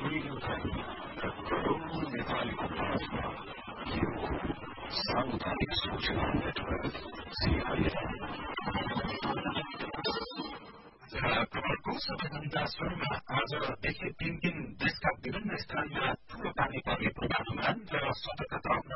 पहिलो चाहिँ करोडौं नेपालीको माझमा यो सामुदायिक सूचना नेटवर्क CIN। खबरको सबैभन्दा सुरुमा आजदेखि 3 दिन देशका विभिन्न स्थानमा ठूलो पानी पर्ने पूर्वानुमान र सतर्कता